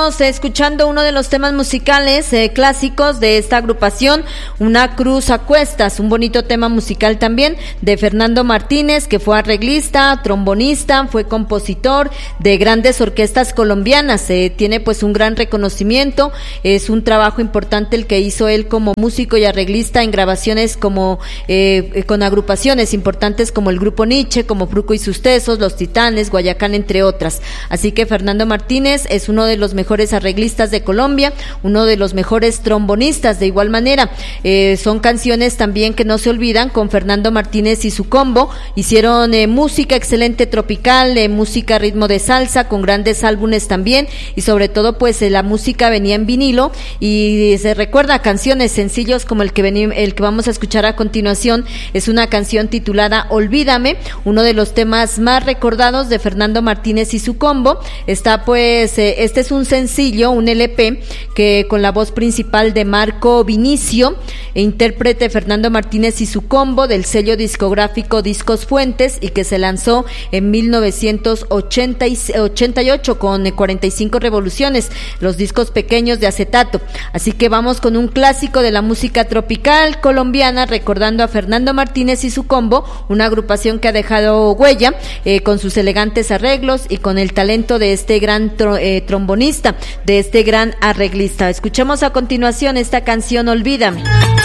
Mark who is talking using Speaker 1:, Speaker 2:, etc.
Speaker 1: estamos escuchando uno de los temas musicales clásicos de esta agrupación, Una cruz a cuestas, un bonito tema musical también de Fernando Martínez, que fue arreglista, trombonista, fue compositor de grandes orquestas colombianas, tiene pues un gran reconocimiento, es un trabajo importante el que hizo él como músico y arreglista en grabaciones como con agrupaciones importantes como el Grupo Nietzsche, como Fruco y sus Tesos, Los Titanes, Guayacán, entre otras. Así que Fernando Martínez es uno de los mejores arreglistas de Colombia, uno de los mejores trombonistas de igual manera. Son canciones también que no se olvidan con Fernando Martínez y su combo. Hicieron música excelente tropical, música ritmo de salsa, con grandes álbumes también, y sobre todo pues la música venía en vinilo y se recuerda canciones sencillos como el que vamos a escuchar a continuación. Es una canción titulada Olvídame, uno de los temas más recordados de Fernando Martínez y su combo. Está pues, este es un sencillo, un LP, que con la voz principal de Marco Vinicio, intérprete Fernando Martínez y su combo, del sello discográfico Discos Fuentes, y que se lanzó en 1988 con 45 revoluciones, los discos pequeños de acetato. Así que vamos con un clásico de la música tropical colombiana, recordando a Fernando Martínez y su combo, una agrupación que ha dejado huella con sus elegantes arreglos y con el talento de este gran trombonista, de este gran arreglista. Escuchemos a continuación esta canción Olvídame.